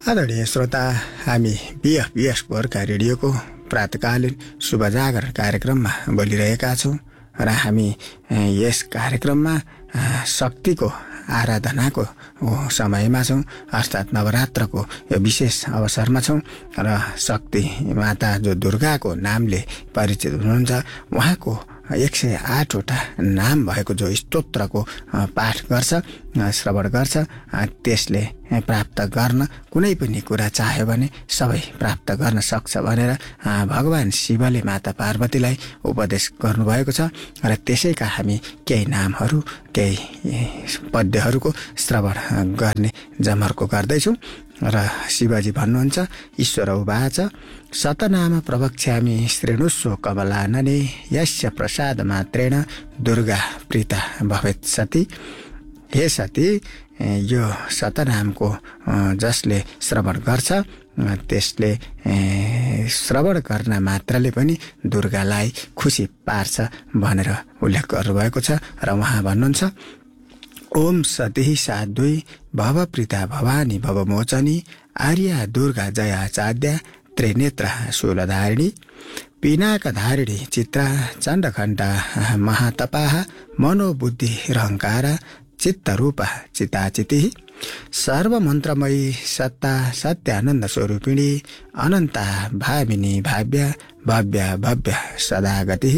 आदरणीय श्रोता, हामी बिएफबिएस गोर्खा रेडियोको प्रातकालीन शुभ जागरण कार्यक्रममा बोलिरहेका छौँ र हामी यस कार्यक्रममा शक्तिको आराधनाको समयमा छौँ, अर्थात् नवरात्रको यो विशेष अवसरमा छौँ र शक्ति माता जो दुर्गाको नामले परिचित हुनुहुन्छ, उहाँको 108वटा नाम भएको जो स्तोत्रको पाठ गर्छ, श्रवण गर्छ, त्यसले प्राप्त गर्न कुनै पनि कुरा चाह्यो भने सबै प्राप्त गर्न सक्छ भनेर भगवान शिवले माता पार्वतीलाई उपदेश गर्नुभएको छ र त्यसैका हामी केही नामहरू, केही पद्यहरूको श्रवण गर्ने जमर्को गर्दैछौँ र शिवजी भन्नुहुन्छ, ईश्वर उवाच शतनाम प्रवक्ष्यामि श्रेणुस्व कमलानने यस्य प्रसाद मात्रेण दुर्गा प्रीता भवेत् सती। हे सती, यो शतनामको जसले श्रवण गर्छ त्यसले श्रवण गर्न मात्रले पनि दुर्गालाई खुसी पार्छ भनेर उल्लेख गर्नुभएको छ र उहाँ भन्नुहुन्छ, ओम सती साध्वी भवप्रीता भवानी भवमोचनी आर्या दुर्गा जया चाद्या त्रिनेत्रा शूलधारिणी पिनाकधारिणी चित्रा चण्डघण्टा महातपाः मनोबुद्धि रहङ्कारा चित्तरूपा चिताचितिः सर्वमन्त्रमयी सत्ता सत्यानन्द स्वरूपिणी अनन्ता भामिनी भाव्या भव्या भव्या सदा गतिः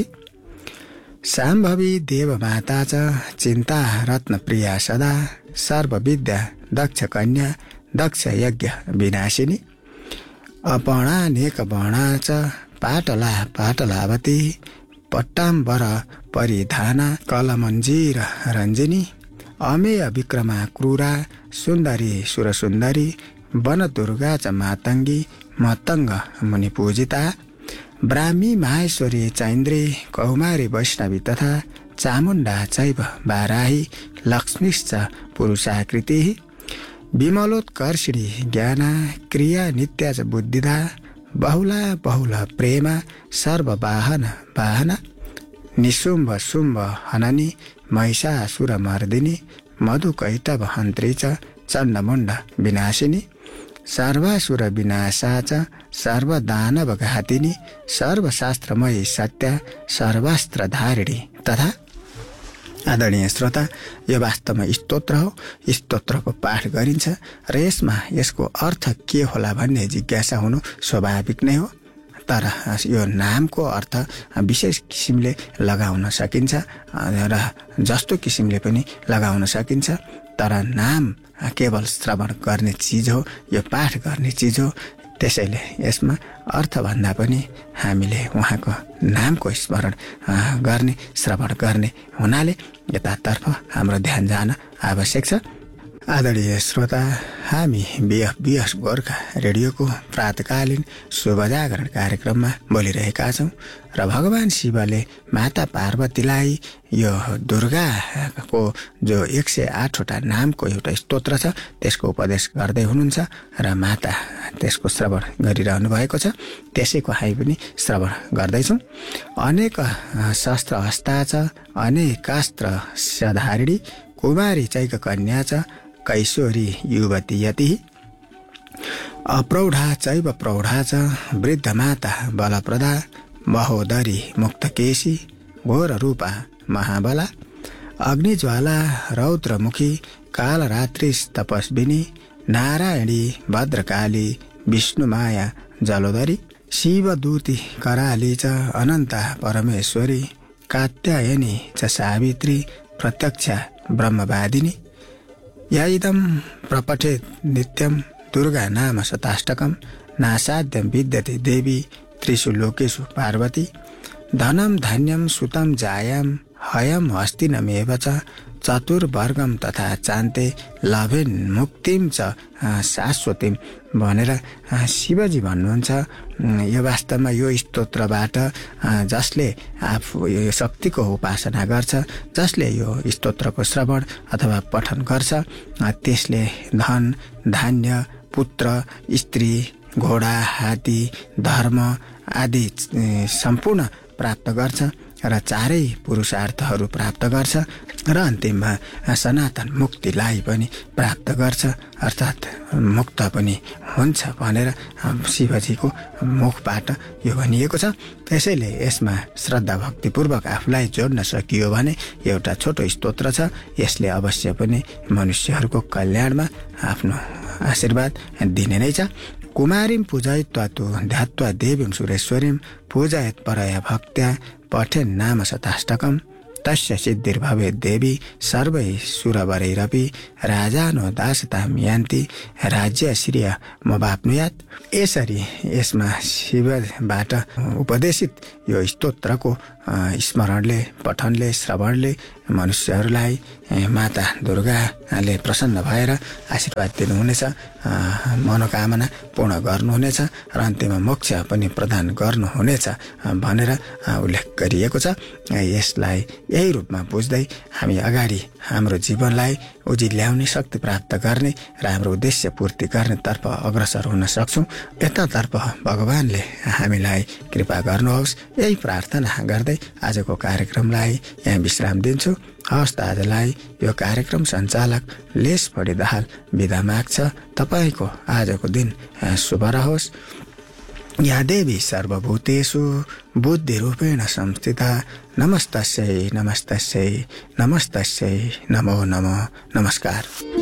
शाम्भवी देवमाता च चिन्ता रत्नप्रिया सदा सर्वविद्या दक्ष कन्या दक्ष यज्ञ विनाशिनी अपणानेकवर्णा च पाटला पाटलावती पट्टाम्बर परिधाना कलमञ्जीर रञ्जिनी अमेय विक्रमा क्रूरा सुन्दरी सुरसुन्दरी वनदुर्गा च मातङ्गी मतङ्ग मुनिपूजिता ब्राह्मी माहेश्वरी चैन्द्री कौमारी वैष्णवी तथा चामुण्डा चैव वाराही लक्ष्मीश्च पुरुषाकृतिः विमलोत्कर्षिणी ज्ञाना क्रिया नित्या च बुद्धिदा बहुला बहुल प्रेमा सर्ववाहन वाहना निशुम्भ शुम्भ हननी महिषासुरमर्दिनी मधुकैटभ हन्त्री च चण्डमुण्ड विनाशिनी सर्वासुर विनाशा च सर्वदानवघातिनी सर्वशास्त्रमयी सत्या सर्वास्त्रधारिणी तथा। आदरणीय श्रोता, यो वास्तवमा स्तोत्र हो। स्तोत्रको पाठ गरिन्छ र यसको अर्थ के होला भन्ने जिज्ञासा हुनु स्वाभाविक नै हो, तर यो नामको अर्थ विशेष किसिमले लगाउन सकिन्छ र जस्तो किसिमले पनि लगाउन सकिन्छ, तर नाम केवल श्रवण गर्ने चिज हो, यो पाठ गर्ने चिज हो। त्यसैले यसमा अर्थभन्दा पनि हामीले उहाँको नामको स्मरण गर्ने, श्रवण गर्ने हुनाले यतातर्फ हाम्रो ध्यान जान आवश्यक छ। आदरणीय श्रोता, हामी बिएफबिएस गोर्खा रेडियोको प्रातकालीन शुभ जागरण कार्यक्रममा बोलिरहेका छौँ र भगवान शिवले माता पार्वतीलाई यो दुर्गाको जो 108वटा नामको एउटा स्तोत्र छ त्यसको उपदेश गर्दै हुनुहुन्छ र माता त्यसको श्रवण गरिरहनु भएको छ। त्यसैको हामी पनि श्रवण गर्दैछौँ। अनेक शस्त्र हस्ता च अनेकास्त्र सधारिणी कुमारी चैक कन्या च कैशोरी युवती यति अप्रौढा चैव प्रौढा च वृद्ध माता बलप्रदा महोदरी मुक्तकेशी घोर रूपा महाबला अग्निज्वाला रौद्रमुखी कालरात्रि तपस्विनी नारायणी भद्रकाली विष्णुमाया जलोदरी शिवदूती कराली च अनन्ता परमेश्वरी कात्यायनी च सावित्री प्रत्यक्षा ब्रह्मवादिनी या इदं प्रपठेत् नित्यं दुर्गा नाम शताष्टकं नासाध्यं विद्यते देवी त्रिषु लोकेषु पार्वती धनं धान्यं सुतं जायां हयं हस्तिनमेव च चतुर्वर्गम तथा चान्ते लभेन् मुक्तिम च शाश्वतीम भनेर शिवजी भन्नुहुन्छ। यो वास्तवमा यो स्तोत्रबाट जसले आफू यो शक्तिको उपासना गर्छ, जसले यो स्तोत्रको श्रवण अथवा पठन गर्छ, त्यसले धन धान्य पुत्र स्त्री घोडा हात्ती धर्म आदि सम्पूर्ण प्राप्त गर्छ र चारै पुरुषार्थहरू प्राप्त गर्छ। र अन्तिममा सनातन मुक्तिलाई पनि प्राप्त गर्छ, अर्थात् मुक्त पनि हुन्छ भनेर शिवजीको मुखबाट यो भनिएको छ। त्यसैले यसमा श्रद्धा भक्तिपूर्वक आफूलाई जोड्न सकियो भने एउटा छोटो स्तोत्र छ, यसले अवश्य पनि मनुष्यहरूको कल्याणमा आफ्नो आशीर्वाद दिने नै छ। कुमारीं पूजयित्वा तु ध्यात्वा देवीं सुरेश्वरीं पूजयेत् परया भक्त्या पठेन् नाम शताष्टकम् तस्य सिद्धिर्भवेत् देवी सर्वै सुरवरैरपि राजानो दासतां यान्ति राज्य श्रिय मवाप्नुयात्। यसरी यसमा शिवबाट उपदेशित यो स्तोत्रको स्मरणले, पठनले, श्रवणले मनुष्यहरूलाई माता दुर्गाले प्रसन्न भएर आशीर्वाद दिनुहुनेछ, मनोकामना पूर्ण गर्नुहुनेछ र अन्त्यमा मोक्ष पनि प्रदान गर्नुहुनेछ भनेर उल्लेख गरिएको छ। यसलाई यही रूपमा बुझ्दै हामी अगाडि हाम्रो जीवनलाई उजिल्याउने, शक्ति प्राप्त गर्ने र हाम्रो उद्देश्य पूर्ति गर्नेतर्फ अग्रसर हुन सक्छौँ। यतातर्फ भगवानले हामीलाई कृपा गर्नुहोस्, यही प्रार्थना गर्दै आजको कार्यक्रमलाई यहाँ विश्राम दिन्छु। हवस् त, आजलाई यो कार्यक्रम सञ्चालक लेस बढी दाहाल बिदा माग्छ। तपाईँको आजको दिन शुभ रहोस्। या देवी सर्वभूतेषु बुद्धिरूपेण संस्थिता नमस्तस्यै नमस्तस्यै नमस्तस्यै नमो नमः। नमस्कार।